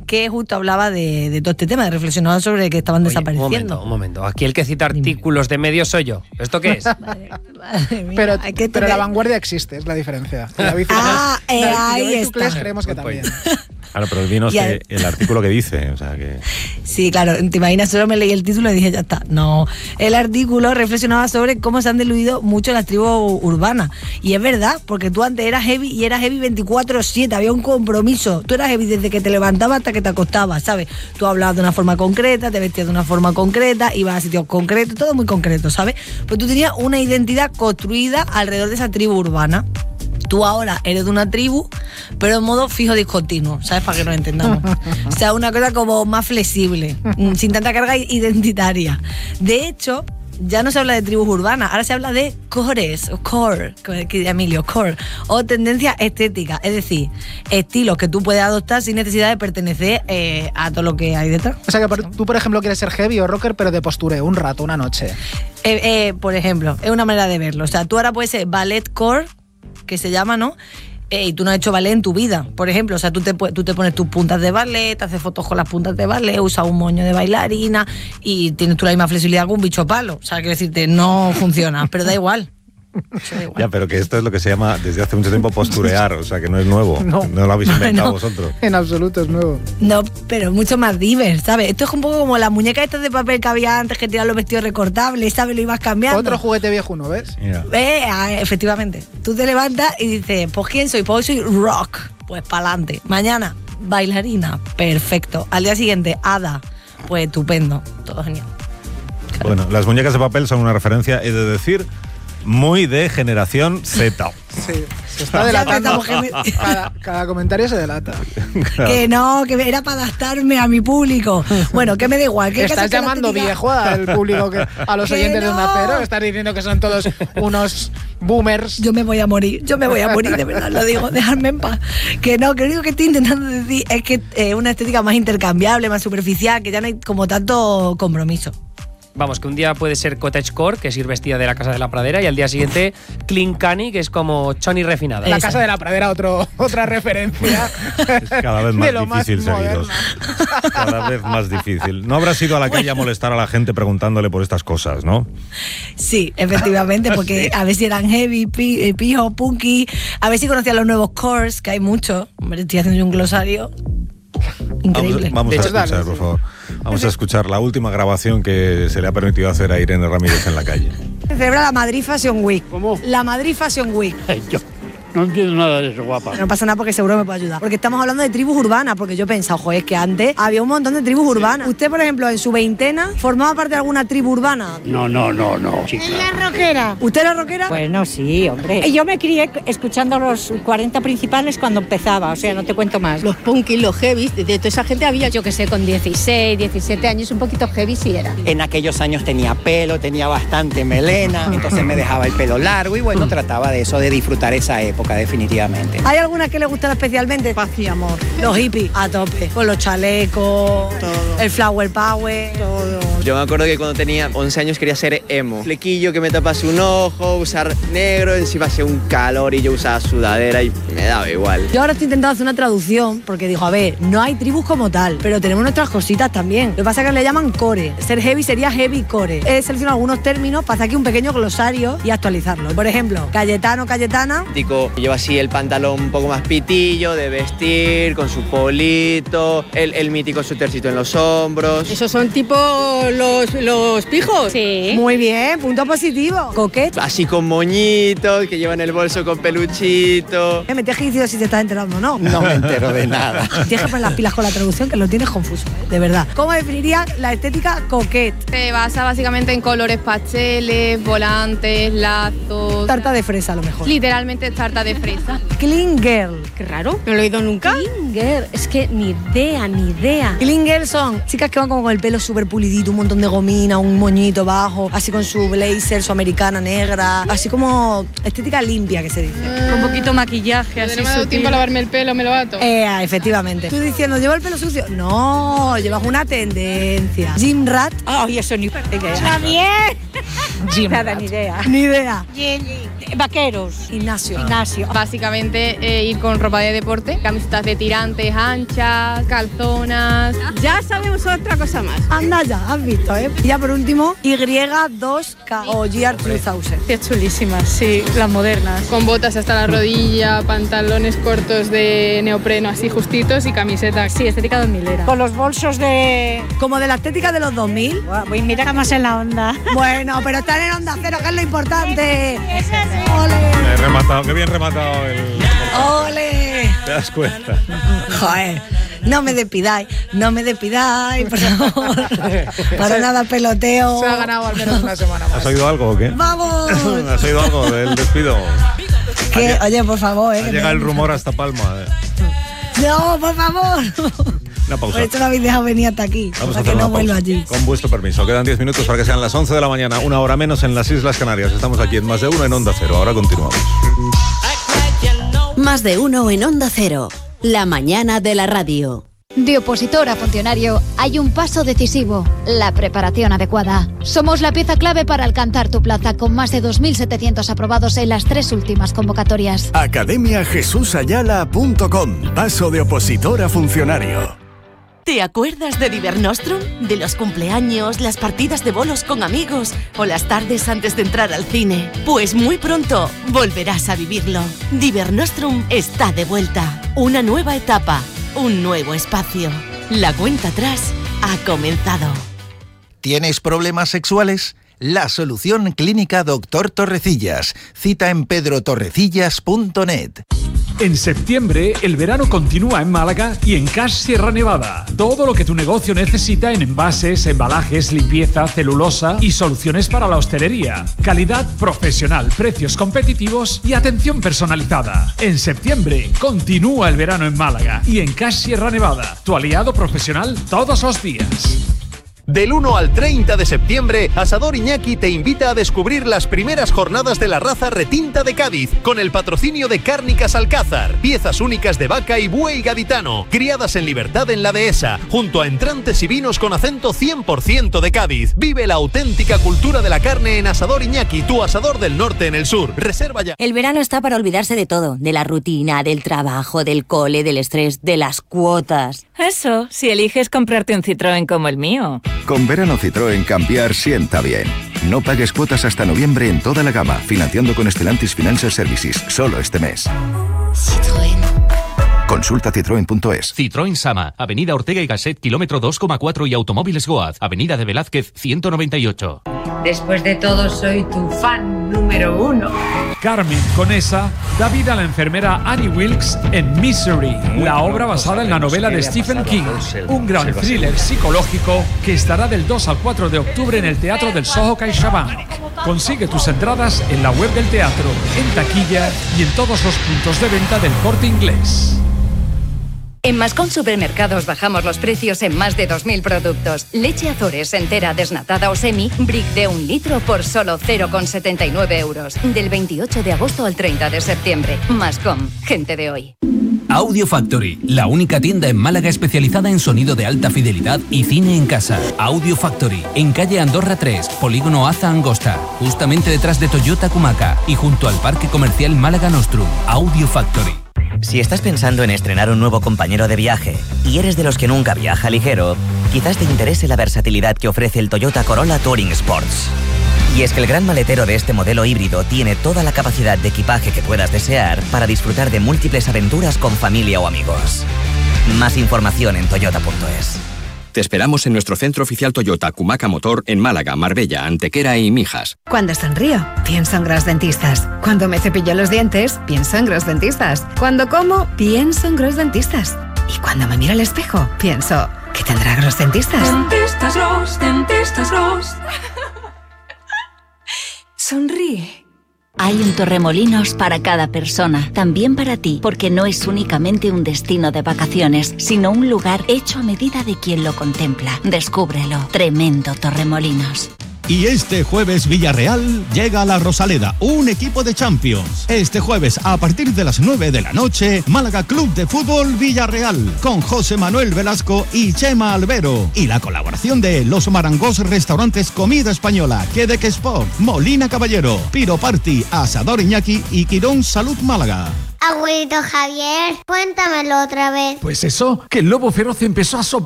que justo hablaba de todo este tema, de reflexionar sobre que estaban desapareciendo. Un momento. Aquí el que cita artículos de medios soy yo. ¿Esto qué es? Madre mía, pero la vanguardia existe, es la diferencia. Ahí está. Creemos que también. Claro, pero dinos el artículo que dice, o sea que... Sí, claro, te imaginas, solo me leí el título y dije, ya está. No, el artículo reflexionaba sobre cómo se han diluido mucho las tribus urbanas. Y es verdad, porque tú antes eras heavy y eras heavy 24/7, había un compromiso. Tú eras heavy desde que te levantabas hasta que te acostabas, ¿sabes? Tú hablabas de una forma concreta, te vestías de una forma concreta, ibas a sitios concretos, todo muy concreto, ¿sabes? Pues tú tenías una identidad construida alrededor de esa tribu urbana. Tú ahora eres de una tribu, pero en modo fijo discontinuo, ¿sabes? Para que nos entendamos. O sea, una cosa como más flexible, sin tanta carga identitaria. De hecho, ya no se habla de tribus urbanas, ahora se habla de cores, o core, que dice Emilio, core, o tendencias estéticas, es decir, estilos que tú puedes adoptar sin necesidad de pertenecer a todo lo que hay detrás. O sea, que tú, por ejemplo, quieres ser heavy o rocker, pero de postureo, un rato, una noche. Por ejemplo, es una manera de verlo. O sea, tú ahora puedes ser ballet core, que se llama, ¿no? Y tú no has hecho ballet en tu vida, por ejemplo. O sea, tú te pones tus puntas de ballet, te haces fotos con las puntas de ballet, usas un moño de bailarina y tienes tú la misma flexibilidad que un bicho palo. O sea, quiero decirte, no funciona, pero da igual. Ya, pero que esto es lo que se llama desde hace mucho tiempo posturear, o sea que no es nuevo, no lo habéis inventado vosotros. En absoluto es nuevo. No, pero mucho más diverso, ¿sabes? Esto es un poco como las muñecas estas de papel que había antes que tiraban los vestidos recortables, ¿sabes? Lo ibas cambiando. Otro juguete viejuno, ¿ves? Efectivamente. Tú te levantas y dices, pues ¿quién soy? Pues soy rock, pues pa'lante. Mañana, bailarina, perfecto. Al día siguiente, hada, pues estupendo, todo genial. Claro. Bueno, las muñecas de papel son una referencia, he de decir, muy de generación Z. Sí, se está delatando. Cada comentario se delata. Claro. Que no, que era para adaptarme a mi público. Bueno, que me da igual. Que estás llamando viejo al público, a los oyentes de Onda Cero. Estás diciendo que son todos unos boomers. Yo me voy a morir, de verdad, lo digo, dejadme en paz. Que no, que lo único que estoy intentando decir es que es una estética más intercambiable, más superficial, que ya no hay como tanto compromiso. Vamos, que un día puede ser cottagecore, que es ir vestida de la Casa de la Pradera, y al día siguiente clean canny, que es como choni refinada. La Casa de la Pradera, otra referencia. Es cada vez más difícil seguiros. Cada vez más difícil. No habrás ido a la calle a molestar a la gente preguntándole por estas cosas, ¿no? Sí, efectivamente, porque sí. A ver si eran heavy, pijo, punky, a ver si conocían los nuevos cores, que hay muchos. Hombre, estoy haciendo un glosario increíble. Vamos a escuchar, por favor. Vamos a escuchar la última grabación que se le ha permitido hacer a Irene Ramírez en la calle. Se celebra la Madrid Fashion Week. ¿Cómo? La Madrid Fashion Week. Yo no entiendo nada de eso, guapa. No pasa nada porque seguro me puede ayudar. Porque estamos hablando de tribus urbanas, porque yo he pensado, joder, es que antes había un montón de tribus urbanas. Usted, por ejemplo, en su veintena, ¿formaba parte de alguna tribu urbana? No, chica. ¿Es la rockera? ¿Usted era rockera? Bueno, sí, hombre. Yo me crié escuchando los 40 principales cuando empezaba, o sea, no te cuento más. Los punkis, los heavies, de toda esa gente había, yo que sé, con 16, 17 años, un poquito heavy sí era. En aquellos años tenía pelo, tenía bastante melena, entonces me dejaba el pelo largo y bueno, trataba de eso, de disfrutar esa época definitivamente. ¿Hay alguna que le gustan especialmente? Paz y amor. Los hippies, a tope. Con los chalecos, todo. El flower power. Todo. Yo me acuerdo que cuando tenía 11 años quería ser emo. Flequillo que me tapase un ojo, usar negro, encima hacía un calor y yo usaba sudadera y me daba igual. Yo ahora estoy intentando hacer una traducción porque digo, a ver, no hay tribus como tal, pero tenemos nuestras cositas también. Lo que pasa es que le llaman core. Ser heavy sería heavy core. He seleccionado algunos términos para hacer aquí un pequeño glosario y actualizarlo. Por ejemplo, Cayetano, Cayetana. Tico lleva así el pantalón un poco más pitillo, de vestir, con su polito, el mítico suétercito en los hombros. ¿Esos son tipo los pijos? Sí. Muy bien, punto positivo. Coquet. Así con moñitos, que llevan el bolso con peluchito. Me tienes que decir si te estás enterando o no. No me entero de nada. Tienes que poner las pilas con la traducción, que lo tienes confuso, de verdad. ¿Cómo definirías la estética coquet? Se basa básicamente en colores pasteles, volantes, lazos. Tarta de fresa, a lo mejor. Literalmente tarta de fresa. Clean girl. Qué raro, no lo he oído nunca. Clean girl, es que ni idea. Clean girl son chicas que van como con el pelo súper pulidito, un montón de gomina, un moñito bajo, así con su blazer, su americana negra, así como estética limpia, que se dice. Con un poquito de maquillaje, así. No me ha dado tiempo a lavarme el pelo, me lo ato. Efectivamente. Tú diciendo, ¿llevo el pelo sucio? No, llevas una tendencia. Gym rat. Ay, eso ni... Javier. Nada, ni idea. Ni idea. Vaqueros. Gimnasio. Básicamente ir con ropa de deporte, camisetas de tirantes anchas, calzonas. Ya sabemos otra cosa más. Anda ya, has visto, ¿eh? Y ya por último, Y2K o GR2000. Qué chulísimas, sí, las modernas. Con botas hasta la rodilla, pantalones cortos de neopreno así justitos y camisetas. Sí, estética 2000era. Con los bolsos de... Como de la estética de los 2000. Pues mira, estamos en la onda. Bueno, pero están en Onda Cero, que es lo importante. ¡Ole! Rematado, qué bien rematado el... ¡Ole! ¿Te das cuenta? Joder, no me despidáis, por favor. Para nada peloteo. Se ha ganado al menos una semana más. ¿Has oído algo o qué? ¡Vamos! ¿Has oído algo del despido? Oye, por favor, Llega el rumor hasta Palma. No, por favor. Una pausa. Por esto lo habéis dejado venir hasta aquí. Vamos a para hacer que no una vuelva pausa. allí. Con vuestro permiso. Quedan 10 minutos para que sean las 11 de la mañana, una hora menos en las Islas Canarias. Estamos aquí en Más de Uno en Onda Cero. Ahora continuamos. Más de Uno en Onda Cero. La mañana de la radio. De opositor a funcionario hay un paso decisivo, la preparación adecuada. Somos la pieza clave para alcanzar tu plaza con más de 2.700 aprobados en las 3 últimas convocatorias. academiajesusayala.com. Paso de opositor a funcionario. ¿Te acuerdas de Divernostrum? De los cumpleaños, las partidas de bolos con amigos o las tardes antes de entrar al cine. Pues muy pronto volverás a vivirlo. Divernostrum está de vuelta. Una nueva etapa, un nuevo espacio. La cuenta atrás ha comenzado. ¿Tienes problemas sexuales? La solución clínica Dr. Torrecillas. Cita en pedrotorrecillas.net. En septiembre, el verano continúa en Málaga y en Cash Sierra Nevada. Todo lo que tu negocio necesita en envases, embalajes, limpieza, celulosa y soluciones para la hostelería. Calidad profesional, precios competitivos y atención personalizada. En septiembre, continúa el verano en Málaga y en Cash Sierra Nevada. Tu aliado profesional todos los días. Del 1 al 30 de septiembre, Asador Iñaki te invita a descubrir las primeras jornadas de la raza retinta de Cádiz, con el patrocinio de Cárnicas Alcázar, piezas únicas de vaca y buey gaditano, criadas en libertad en la Dehesa, junto a entrantes y vinos con acento 100% de Cádiz. Vive la auténtica cultura de la carne en Asador Iñaki, tu asador del norte en el sur. Reserva ya. El verano está para olvidarse de todo, de la rutina, del trabajo, del cole, del estrés, de las cuotas. Eso, si eliges comprarte un Citroën como el mío. Con verano Citroën cambiar sienta bien. No pagues cuotas hasta noviembre en toda la gama, financiando con Stellantis Financial Services, solo este mes. Citroën. Consulta citroen.es. Citroën Sama, Avenida Ortega y Gasset, kilómetro 2,4 y Automóviles Goaz, Avenida de Velázquez, 198. Después de todo, soy tu fan número 1. Carmen Conesa da vida a la enfermera Annie Wilkes en Misery, la obra basada en la novela de Stephen King. Un gran thriller psicológico que estará del 2 al 4 de octubre en el Teatro del Soho CaixaBank. Consigue tus entradas en la web del teatro, en taquilla y en todos los puntos de venta del Corte Inglés. En Mascón Supermercados bajamos los precios en más de 2.000 productos. Leche Azores entera, desnatada o semi, brick de 1 litro por solo 0,79 euros. Del 28 de agosto al 30 de septiembre. Mascón, gente de hoy. Audio Factory, la única tienda en Málaga especializada en sonido de alta fidelidad y cine en casa. Audio Factory, en calle Andorra 3, Polígono Aza Angosta, justamente detrás de Toyota Kumaca y junto al Parque Comercial Málaga Nostrum. Audio Factory. Si estás pensando en estrenar un nuevo compañero de viaje y eres de los que nunca viaja ligero, quizás te interese la versatilidad que ofrece el Toyota Corolla Touring Sports. Y es que el gran maletero de este modelo híbrido tiene toda la capacidad de equipaje que puedas desear para disfrutar de múltiples aventuras con familia o amigos. Más información en toyota.es. Te esperamos en nuestro centro oficial Toyota Kumaca Motor en Málaga, Marbella, Antequera y Mijas. Cuando sonrío, pienso en Gros Dentistas. Cuando me cepillo los dientes, pienso en Gros Dentistas. Cuando como, pienso en Gros Dentistas. Y cuando me miro al espejo, pienso, ¿qué tendrá Gros Dentistas? Dentistas Gros, Dentistas Gros. Sonríe. Hay un Torremolinos para cada persona, también para ti, porque no es únicamente un destino de vacaciones, sino un lugar hecho a medida de quien lo contempla. Descúbrelo. Tremendo Torremolinos. Y este jueves Villarreal llega a la Rosaleda, un equipo de Champions. Este jueves a partir de las 9 de la noche, Málaga Club de Fútbol Villarreal, con José Manuel Velasco y Chema Albero. Y la colaboración de Los Marangos Restaurantes Comida Española, Quebec Sport, Molina Caballero, Piro Party, Asador Iñaki y Quirón Salud Málaga. Abuelito Javier, cuéntamelo otra vez. Pues eso, que el lobo feroz empezó a soplar